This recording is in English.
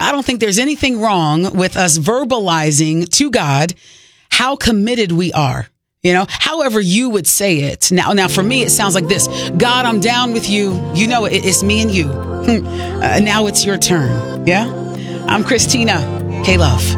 I don't think there's anything wrong with us verbalizing to God how committed we are. However you would say it. Now for me, it sounds like this. God, I'm down with you. It's me and you. Now it's your turn. Yeah. I'm Christina K. Love.